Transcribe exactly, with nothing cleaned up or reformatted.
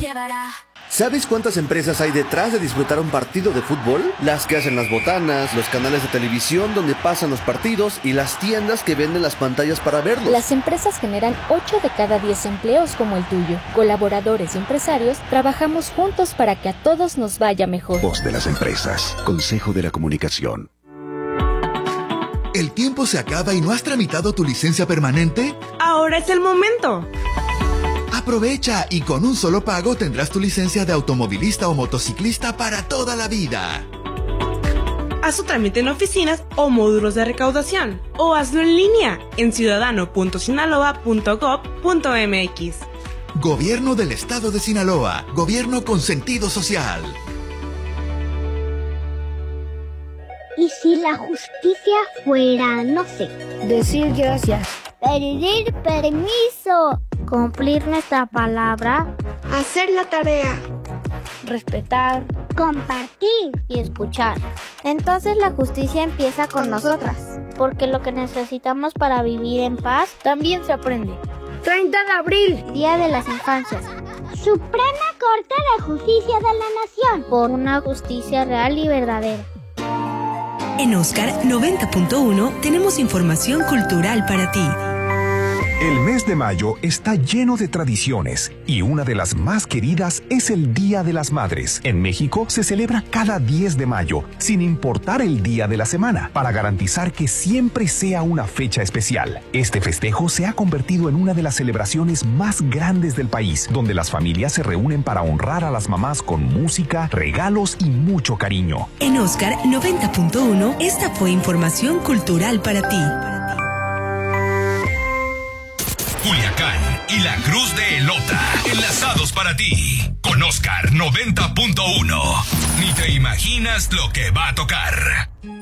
llevará. ¿Sabes cuántas empresas hay detrás de disfrutar un partido de fútbol? Las que hacen las botanas, los canales de televisión donde pasan los partidos y las tiendas que venden las pantallas para verlos. Las empresas generan ocho de cada diez empleos como el tuyo. Colaboradores y empresarios trabajamos juntos para que a todos nos vaya mejor. Voz de las empresas. Consejo de la Comunicación. ¿El tiempo se acaba y no has tramitado tu licencia permanente? Ahora es el momento. Aprovecha y con un solo pago tendrás tu licencia de automovilista o motociclista para toda la vida. Haz tu trámite en oficinas o módulos de recaudación o hazlo en línea en ciudadano punto sinaloa punto gob punto mx. Gobierno del Estado de Sinaloa. Gobierno con sentido social. ¿Y si la justicia fuera, no sé, decir gracias, pedir permiso, cumplir nuestra palabra, hacer la tarea, respetar, compartir y escuchar? Entonces la justicia empieza con nosotras, porque lo que necesitamos para vivir en paz también se aprende. treinta de abril, Día de las Infancias. Suprema Corte de Justicia de la Nación, por una justicia real y verdadera. En Oscar noventa punto uno tenemos información cultural para ti. El mes de mayo está lleno de tradiciones y una de las más queridas es el Día de las Madres. En México se celebra cada diez de mayo, sin importar el día de la semana, para garantizar que siempre sea una fecha especial. Este festejo se ha convertido en una de las celebraciones más grandes del país, donde las familias se reúnen para honrar a las mamás con música, regalos y mucho cariño. En Oscar noventa punto uno, esta fue información cultural para ti. Culiacán y la Cruz de Elota, enlazados para ti, con Oscar noventa punto uno. Ni te imaginas lo que va a tocar.